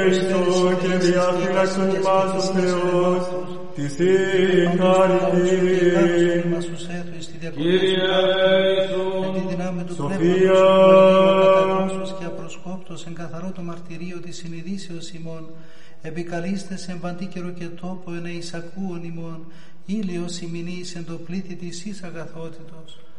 ελέησον και διαφύλαξον ημάς ο Θεός, της συγχαρητή. Κύριε ελέησον. Εν τη δυνάμει του Σοφία. πνεύματος και απροσκόπτος εν καθαρό το μαρτυρίο της συνειδήσεως ημών, επικαλείστε σε παντή καιρό και τόπο εν εισακούων ημών, ήλιος ημινής εν το πλήθη της εις αγαθότητος.